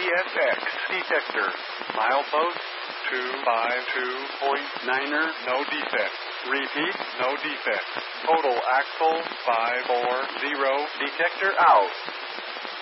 CSX detector. Milepost 252.9er, no defect. Repeat, no defect. Total axle 540, detector out.